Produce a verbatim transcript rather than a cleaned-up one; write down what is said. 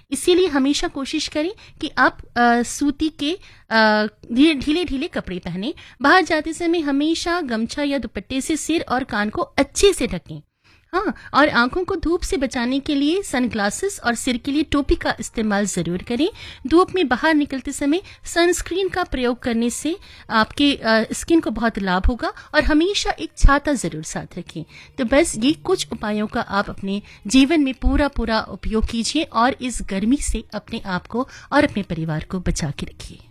इसीलिए हमेशा कोशिश करें कि आप आ, सूती के ढीले ढीले कपड़े पहने। बाहर जाते समय हमेशा गमछा या दुपट्टे से सिर और कान को अच्छे से ढकें। हाँ, और आंखों को धूप से बचाने के लिए सनग्लासेस और सिर के लिए टोपी का इस्तेमाल जरूर करें। धूप में बाहर निकलते समय सनस्क्रीन का प्रयोग करने से आपके स्किन को बहुत लाभ होगा। और हमेशा एक छाता जरूर साथ रखें। तो बस ये कुछ उपायों का आप अपने जीवन में पूरा पूरा उपयोग कीजिए और इस गर्मी से अपने आप को और अपने परिवार को बचा के रखिए।